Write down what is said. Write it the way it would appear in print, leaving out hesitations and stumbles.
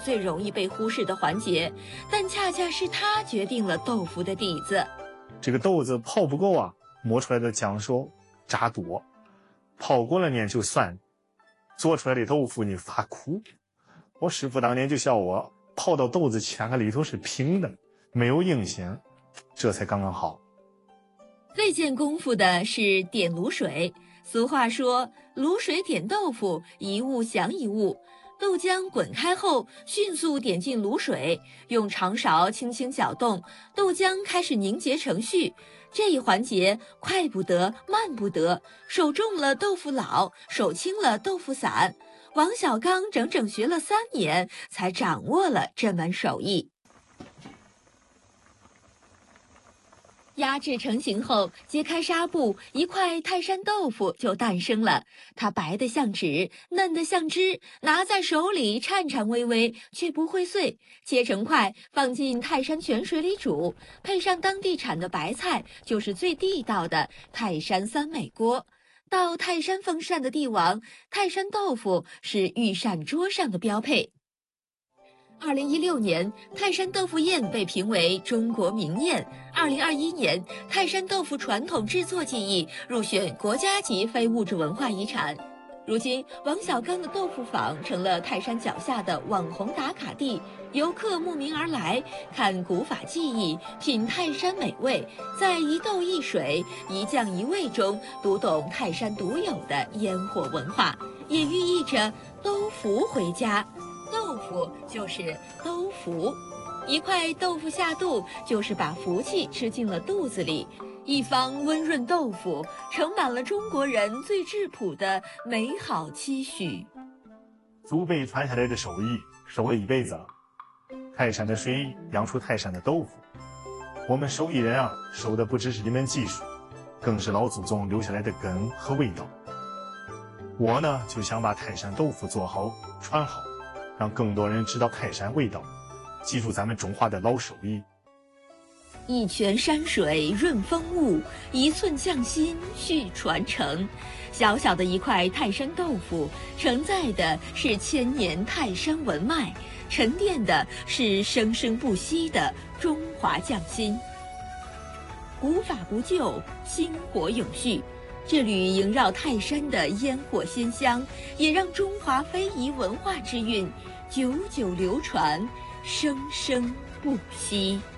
最容易被忽视的环节，但恰恰是它决定了豆腐的底子。 这个豆子泡不够啊，磨出来的浆说渣多，泡过了年就酸，做出来的豆腐你发苦。我师傅当年就笑我，泡到豆子前里头是平的，没有硬形，这才刚刚好。 最见功夫的是点卤水。俗话说，卤水点豆腐，一物降一物。豆浆滚开后，迅速点进卤水，用长勺轻轻搅动，豆浆开始凝结成絮。这一环节快不得，慢不得，手重了豆腐老，手轻了豆腐散。王小刚整整学了3年，才掌握了这门手艺。压制成型后，揭开纱布，一块泰山豆腐就诞生了。它白得像纸，嫩得像汁，拿在手里颤颤巍巍，却不会碎。切成块，放进泰山泉水里煮，配上当地产的白菜，就是最地道的泰山3美锅。到泰山封禅的帝王，泰山豆腐是御膳桌上的标配。2016年，泰山豆腐宴被评为中国名宴。2021年，泰山豆腐传统制作技艺入选国家级非物质文化遗产。如今，王小刚的豆腐坊成了泰山脚下的网红打卡地，游客慕名而来，看古法技艺，品泰山美味，在一豆一水、一酱一味中读懂泰山独有的烟火文化，也寓意着兜福回家。豆腐就是兜福，一块豆腐下肚，就是把福气吃进了肚子里。一方温润豆腐，盛满了中国人最质朴的美好期许。 祖辈传下来的手艺，守了一辈子了。泰山的水养出泰山的豆腐，我们手艺人啊，守的不只是一门技术，更是老祖宗留下来的根和味道。我呢，就想把泰山豆腐做好、传好，让更多人知道泰山味道，记住咱们中华的老手艺。 一泉山水润风物，一寸匠心续传承。小小的一块泰山豆腐，承载的是千年泰山文脉，沉淀的是生生不息的中华匠心。古法不旧，薪火永续。这缕萦绕泰山的烟火鲜香，也让中华非遗文化之韵久久流传，生生不息。